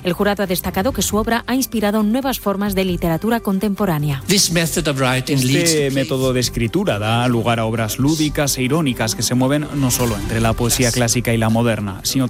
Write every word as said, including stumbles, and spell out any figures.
El jurado ha destacado que su obra ha inspirado nuevas formas de literatura contemporánea. Este método de escritura da lugar a obras lúdicas e irónicas que se mueven no solo entre la poesía clásica y la moderna, sino